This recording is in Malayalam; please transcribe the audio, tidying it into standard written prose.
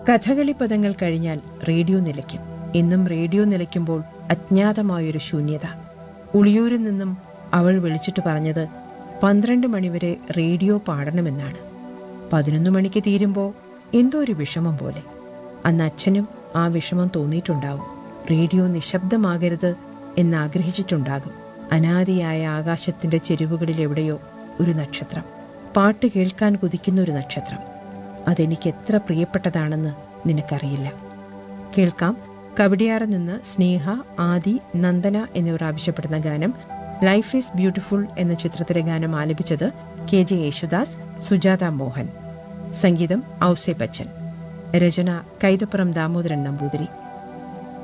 കഥകളി പദങ്ങൾ കഴിഞ്ഞാൽ റേഡിയോ നിലയ്ക്കും. എന്നും റേഡിയോ നിലയ്ക്കുമ്പോൾ അജ്ഞാതമായൊരു ശൂന്യത. ഉളിയൂരിൽ നിന്നും അവൾ വിളിച്ചിട്ട് പറഞ്ഞത് 12 മണിവരെ റേഡിയോ പാടണമെന്നാണ്. 11 മണിക്ക് തീരുമ്പോൾ എന്തോ ഒരു വിഷമം പോലെ. അന്ന് അച്ഛനും ആ വിഷമം തോന്നിയിട്ടുണ്ടാവും. റേഡിയോ നിശബ്ദമാകരുത് എന്നാഗ്രഹിച്ചിട്ടുണ്ടാകും. അനാദിയായ ആകാശത്തിന്റെ ചെരുവുകളിൽ എവിടെയോ ഒരു നക്ഷത്രം, പാട്ട് കേൾക്കാൻ കുതിക്കുന്ന ഒരു നക്ഷത്രം. അതെനിക്ക് എത്ര പ്രിയപ്പെട്ടതാണെന്ന് നിനക്കറിയില്ല. കേൾക്കാം. കവടിയാറിൽ നിന്ന് സ്നേഹ, ആദി, നന്ദന എന്നിവർ ആവശ്യപ്പെടുന്ന ഗാനം. ലൈഫ് ഈസ് ബ്യൂട്ടിഫുൾ എന്ന ചിത്രത്തിലെ ഗാനം ആലപിച്ചത് KJ യേശുദാസ്, സുജാത മോഹൻ. സംഗീതം ഔസേ ബച്ചൻ. രചന കൈതപ്പുറം ദാമോദരൻ നമ്പൂതിരി.